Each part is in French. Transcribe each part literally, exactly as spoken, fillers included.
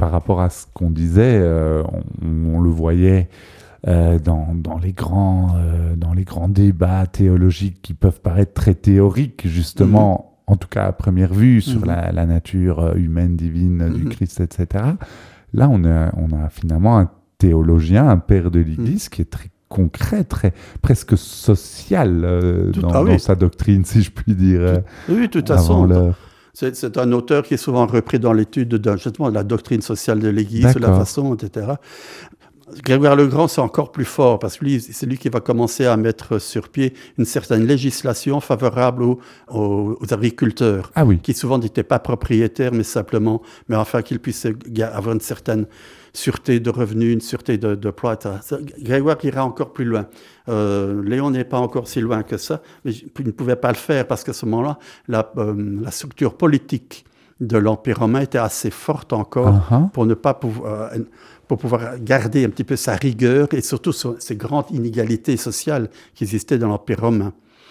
par rapport à ce qu'on disait, euh, on, on le voyait euh, dans, dans, les grands, euh, dans les grands débats théologiques qui peuvent paraître très théoriques, justement, mmh. en tout cas à première vue, sur mmh. la, la nature humaine, divine mmh. du Christ, et cetera. Là, on a, on a finalement un théologien, un père de l'Église mmh. qui est très concret, très, presque social euh, dans, ah oui. dans sa doctrine, si je puis dire. Tout, oui, de toute façon. C'est, c'est un auteur qui est souvent repris dans l'étude de, justement, de la doctrine sociale de l'Église, de la façon, et cetera. Grégoire le Grand, c'est encore plus fort, parce que lui, c'est lui qui va commencer à mettre sur pied une certaine législation favorable aux, aux, aux agriculteurs, ah oui. qui souvent n'étaient pas propriétaires, mais simplement, mais afin qu'ils puissent avoir une certaine sûreté de revenus, une sûreté de, de proie, et cetera. Grégoire ira encore plus loin. Euh, Léon n'est pas encore si loin que ça, mais il ne pouvait pas le faire parce qu'à ce moment-là, la, euh, la structure politique de l'Empire romain était assez forte encore uh-huh. pour ne pas pouvoir, euh, pour pouvoir garder un petit peu sa rigueur et surtout ces grandes inégalités sociales qui existaient dans l'Empire romain.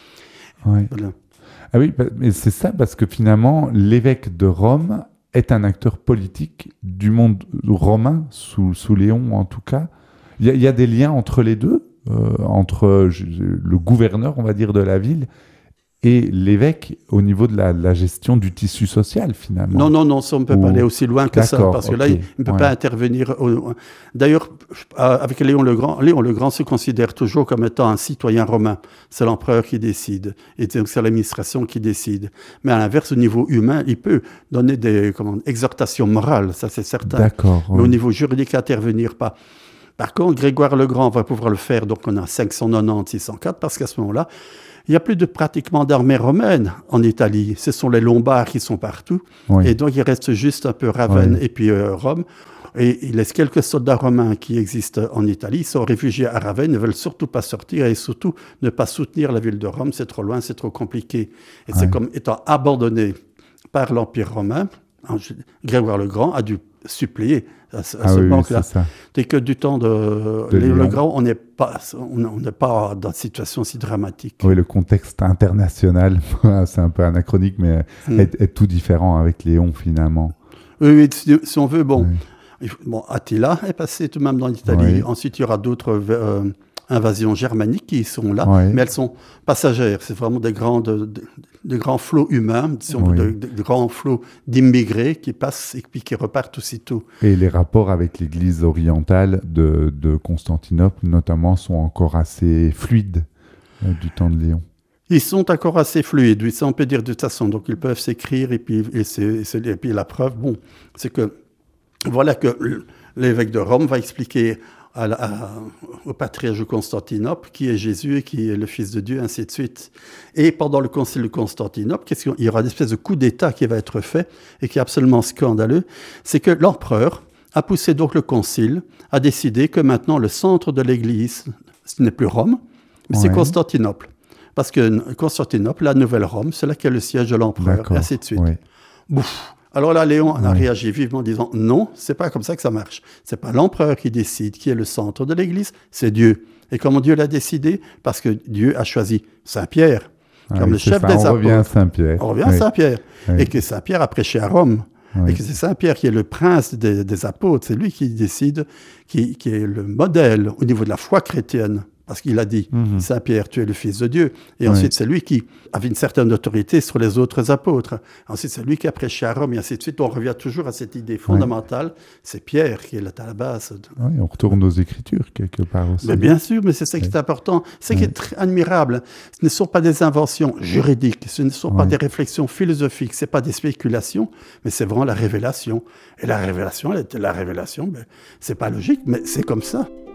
Oui. Voilà. Ah oui, mais c'est ça, parce que finalement, l'évêque de Rome est un acteur politique du monde romain, sous, sous Léon en tout cas. Il y, y a des liens entre les deux, euh, entre je, le gouverneur, on va dire, de la ville et l'évêque au niveau de la, la gestion du tissu social, finalement. Non, non, non, ça, on ne peut Ou... pas aller aussi loin que D'accord, ça, parce que okay. là, il ne peut ouais. pas intervenir. Au... D'ailleurs, avec Léon le Grand, Léon le Grand se considère toujours comme étant un citoyen romain. C'est l'empereur qui décide, et donc c'est l'administration qui décide. Mais à l'inverse, au niveau humain, il peut donner des comment, exhortations morales, ça c'est certain. D'accord. Mais ouais. au niveau juridique, intervenir pas. Par contre, Grégoire le Grand va pouvoir le faire, donc on a cinq cent quatre-vingt-dix six cent quatre, parce qu'à ce moment-là, il n'y a plus de pratiquement d'armée romaine en Italie. Ce sont les Lombards qui sont partout. Oui. Et donc, il reste juste un peu Ravenne oui. et puis euh, Rome. Et il laisse quelques soldats romains qui existent en Italie. Ils sont réfugiés à Ravenne, ne veulent surtout pas sortir et surtout ne pas soutenir la ville de Rome. C'est trop loin, c'est trop compliqué. Et oui. c'est comme étant abandonné par l'Empire romain. Grégoire le Grand a dû suppléer à ce, ah ce oui, manque-là. Oui, dès que du temps de, de Léon le Grand, on n'est pas, on n'est pas dans une situation si dramatique. Oui, le contexte international, c'est un peu anachronique, mais mm. est, est tout différent avec Léon finalement. Oui, oui si, si on veut, bon, oui. bon, Attila est passé tout de même dans l'Italie. Oui. Ensuite, il y aura d'autres euh, invasions germaniques qui sont là, oui. mais elles sont passagères. C'est vraiment des grands, de, de, de grands flots humains, si on oui. veut, de, de grands flots d'immigrés qui passent et puis qui repartent aussitôt. Et les rapports avec l'Église orientale de, de Constantinople, notamment, sont encore assez fluides euh, du temps de Léon. Ils sont encore assez fluides, oui, ça on peut dire de toute façon. Donc ils peuvent s'écrire et puis, et c'est, et c'est, et puis la preuve, bon, c'est que voilà que l'évêque de Rome va expliquer À la, à, au patriarche de Constantinople, qui est Jésus et qui est le Fils de Dieu, ainsi de suite. Et pendant le concile de Constantinople, qu'est-ce qu'il y aura une espèce de coup d'État qui va être fait et qui est absolument scandaleux, c'est que l'empereur a poussé donc le concile à décider que maintenant le centre de l'Église, ce n'est plus Rome, mais ouais. c'est Constantinople. Parce que Constantinople, la nouvelle Rome, c'est là qu'il y a le siège de l'empereur, D'accord. et ainsi de suite. Ouais. Bouf. Alors là, Léon a oui. réagi vivement en disant « Non, c'est pas comme ça que ça marche. C'est pas l'empereur qui décide qui est le centre de l'Église, c'est Dieu. Et comment Dieu l'a décidé? Parce que Dieu a choisi Saint-Pierre ah, comme oui, le chef ça, des on apôtres. Revient à Saint-Pierre. On revient oui. à Saint-Pierre. Oui. Et que Saint-Pierre a prêché à Rome. Oui. Et que c'est Saint-Pierre qui est le prince des, des apôtres. C'est lui qui décide, qui, qui est le modèle au niveau de la foi chrétienne. Parce qu'il a dit, mm-hmm. Saint-Pierre, tu es le Fils de Dieu. Et oui. ensuite, c'est lui qui avait une certaine autorité sur les autres apôtres. Ensuite, c'est lui qui a prêché à Rome, et ainsi de suite. On revient toujours à cette idée fondamentale. Oui. C'est Pierre qui est là à la base. Oui, on retourne aux Écritures, quelque part aussi. Mais bien sûr, mais c'est ça qui oui. est important. C'est oui. qui est très admirable. Ce ne sont pas des inventions juridiques, ce ne sont oui. pas des réflexions philosophiques, ce n'est pas des spéculations, mais c'est vraiment la révélation. Et la révélation, la révélation, ben, ce n'est pas logique, mais c'est comme ça.